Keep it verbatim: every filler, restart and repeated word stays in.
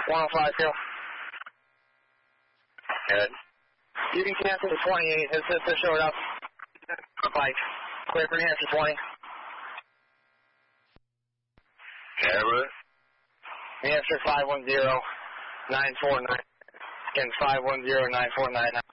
one oh five, go. Good. You can cancel to twenty-eight. This is the showed up. Bike. Clear for New Hampshire twenty. Camera. New Hampshire five one zero nine four nine. Again, five one zero nine four nine nine.